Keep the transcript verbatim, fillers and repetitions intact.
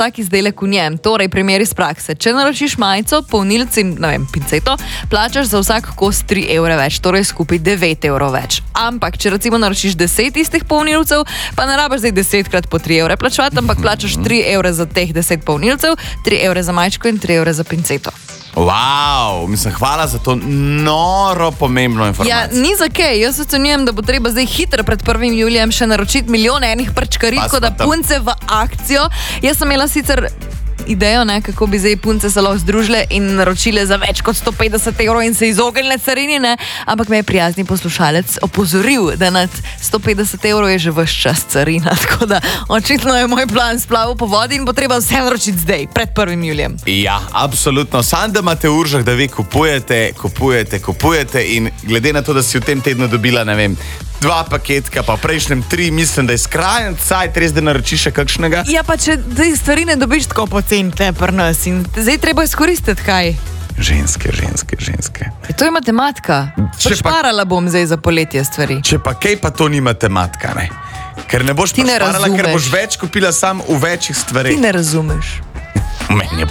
tak izdelek v njem. Torej, primer iz prakse. Če naročiš majico, polnilec in, ne vem, pinceto, plačaš za vsak kos tri evre več, torej skupaj devet evrov več. Ampak, če recimo naročiš deset istih polnilcev, pa ne rabiš zdaj desetkrat po tri evre plačati, ampak plačaš tri evre za teh deset polnilcev, tri evre za majčko in tri evre za pinceto. Wow, mislim, hvala za to noro pomembno informacijo. Ja, ni za kaj. Jaz ocenjujem, da bo treba zdaj hitro pred prvim julijem še naročiti milijon enih prčkarit, kot da punce v akcijo. Jaz sem imela sicer idejo, ne, kako bi zdaj punce se lahko združile in naročile za več kot sto petdeset evrov in se izognile carinine, ampak me je prijazni poslušalec opozoril, da nad sto petdeset evrov je že ves čas carina, tako da očitno je moj plan splavil po vodi in bo treba vse naročiti zdaj, pred prvim julijem. Ja, absolutno. Sam, da imate v uržah, da vi kupujete, kupujete, kupujete in glede na to, da si v tem tednu dobila, ne vem, dva paketka, pa prejšnjem tri, mislim, da je skrajen cajt, res da naročiš še kakšnega. Ja, pa če te stvari ne dobiš tako poceni pri nas in zdaj treba izkoristiti kaj. Ženske, ženske, ženske. E, to je matematika. Šparala bom zdaj za poletje stvari. Če pa kaj, pa to ni matematika, ne? Ker ne boš šparala, ker boš več kupila sam v večjih stvareh. Ti ne razumeš. Meni je